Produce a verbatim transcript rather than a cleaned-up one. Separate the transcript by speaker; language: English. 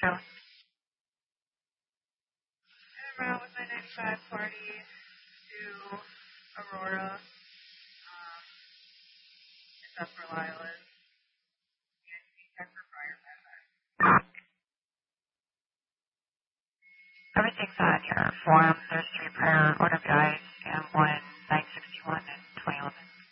Speaker 1: Coast.
Speaker 2: I'm out with my ninety-five party to Aurora. Um, if that's where Lyle is. And we check for prior payment.
Speaker 1: Everything's on your form. There's three prior order guides and one nine sixty-one and twenty eleven.